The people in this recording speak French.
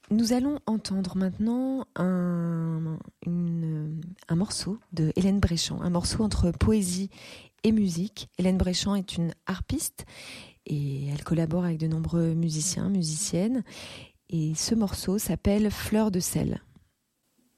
Nous allons entendre maintenant un morceau de Hélène Bréchamp, un morceau entre poésie et musique. Hélène Bréchamp est une harpiste et elle collabore avec de nombreux musiciens, musiciennes. Et ce morceau s'appelle Fleur de sel.